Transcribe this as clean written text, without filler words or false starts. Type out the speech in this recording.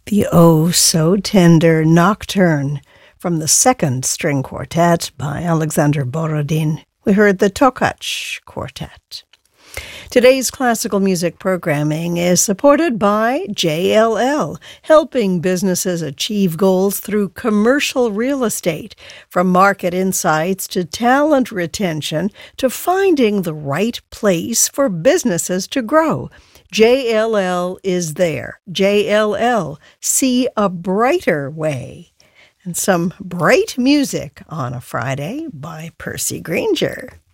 The Oh So Tender Nocturne from the Second String Quartet by Alexander Borodin. We heard the Tokach Quartet. Today's classical music programming is supported by JLL, helping businesses achieve goals through commercial real estate, from market insights to talent retention to finding the right place for businesses to grow. JLL is there. JLL, see a brighter way. And some bright music on a Friday by Percy Grainger.